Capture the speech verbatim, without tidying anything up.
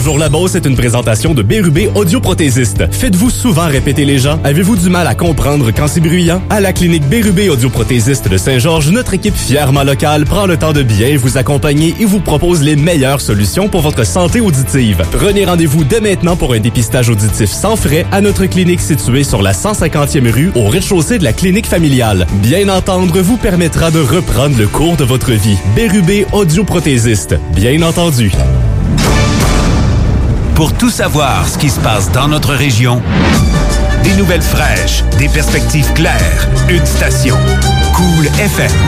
Bonjour la Beauce est une présentation de Bérubé Audioprothésiste. Faites-vous souvent répéter les gens? Avez-vous du mal à comprendre quand c'est bruyant? À la clinique Bérubé Audioprothésiste de Saint-Georges, notre équipe fièrement locale prend le temps de bien vous accompagner et vous propose les meilleures solutions pour votre santé auditive. Prenez rendez-vous dès maintenant pour un dépistage auditif sans frais à notre clinique située sur la cent cinquantième rue au rez-de-chaussée de la clinique familiale. Bien entendre vous permettra de reprendre le cours de votre vie. Bérubé Audioprothésiste. Bien entendu. Pour tout savoir ce qui se passe dans notre région, des nouvelles fraîches, des perspectives claires, une station. Cool F M.